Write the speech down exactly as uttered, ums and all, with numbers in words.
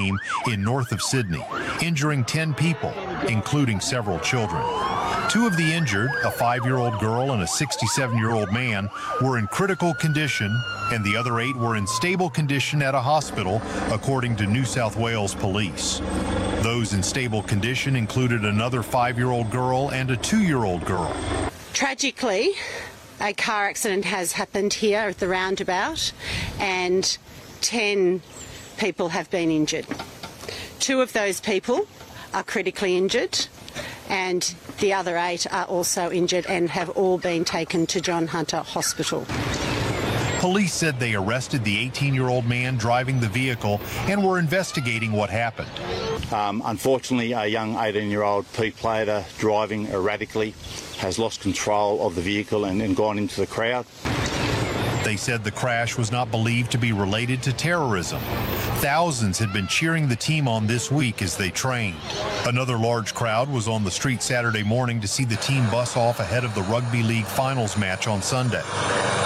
team in north of Sydney, injuring ten people, including several children. Two of the injured, a five-year-old girl and a sixty-seven-year-old man, were in critical condition, and the other eight were in stable condition at a hospital, according to New South Wales Police. Those in stable condition included another five-year-old girl and a two-year-old girl. Tragically, a car accident has happened here at the roundabout, and ten people have been injured. Two of those people are critically injured, and the other eight are also injured and have all been taken to John Hunter Hospital. Police said they arrested the eighteen-year-old man driving the vehicle and were investigating what happened. Um, unfortunately, a young eighteen-year-old P-plater driving erratically has lost control of the vehicle and, and gone into the crowd. They said the crash was not believed to be related to terrorism. Thousands had been cheering the team on this week as they trained. Another large crowd was on the street Saturday morning to see the team bus off ahead of the Rugby League finals match on Sunday.